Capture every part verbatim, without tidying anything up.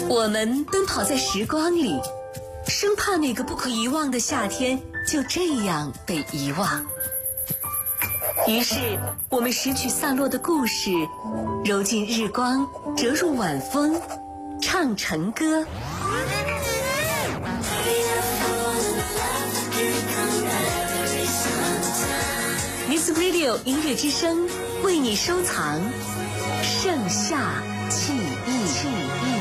我们奔跑在时光里，生怕那个不可遗忘的夏天就这样被遗忘。于是，我们拾取散落的故事，揉进日光，折入晚风，唱成歌。Miss Radio 音乐之声为你收藏盛夏记忆。记忆。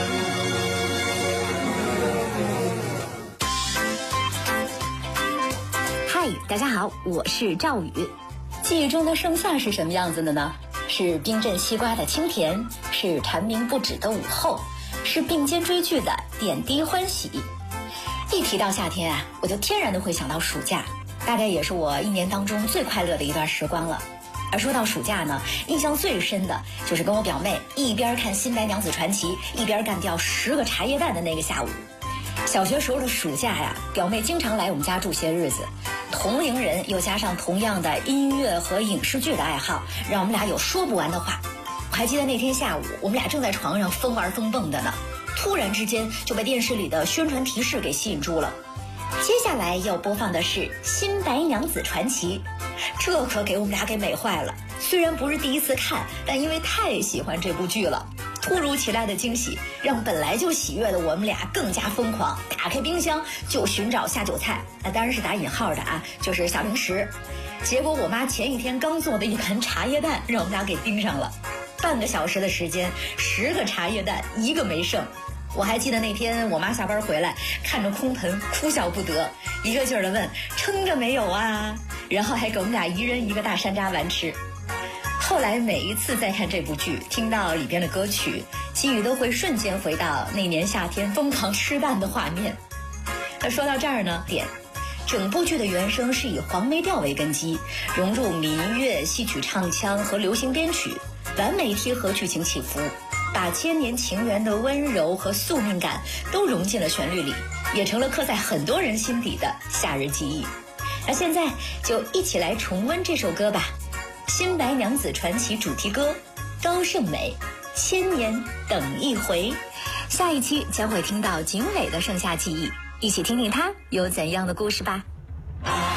嗨，大家好，我是赵宇。记忆中的盛夏是什么样子的呢？是冰镇西瓜的清甜，是蝉鸣不止的午后，是并肩追剧的点滴欢喜。一提到夏天啊，我就天然的会想到暑假，大概也是我一年当中最快乐的一段时光了。而说到暑假呢，印象最深的就是跟我表妹一边看《新白娘子传奇》，一边干掉十个茶叶蛋的那个下午。小学时候的暑假呀，表妹经常来我们家住些日子，同龄人又加上同样的音乐和影视剧的爱好，让我们俩有说不完的话。我还记得那天下午，我们俩正在床上疯玩疯蹦的呢，突然之间就被电视里的宣传提示给吸引住了。接下来要播放的是《新白娘子传奇》，这可给我们俩给美坏了。虽然不是第一次看，但因为太喜欢这部剧了，突如其来的惊喜让本来就喜悦的我们俩更加疯狂，打开冰箱就寻找下酒菜，那当然是打引号的啊，就是小零食。结果我妈前一天刚做的一盘茶叶蛋让我们俩给盯上了，半个小时的时间，十个茶叶蛋一个没剩。我还记得那天我妈下班回来，看着空盆哭笑不得，一个劲儿的问撑着没有啊，然后还给我们俩一人一个大山楂丸吃。后来每一次再看这部剧，听到里边的歌曲，记忆都会瞬间回到那年夏天疯狂吃蛋的画面。那说到这儿呢，点整部剧的原声是以黄梅调为根基，融入民乐、戏曲唱腔和流行编曲，完美贴合剧情起伏，把千年情缘的温柔和宿命感都融进了旋律里，也成了刻在很多人心底的夏日记忆。那现在就一起来重温这首歌吧，《新白娘子传奇》主题歌，高胜美，千年等一回。下一期将会听到景伟的盛夏记忆，一起听听他有怎样的故事吧。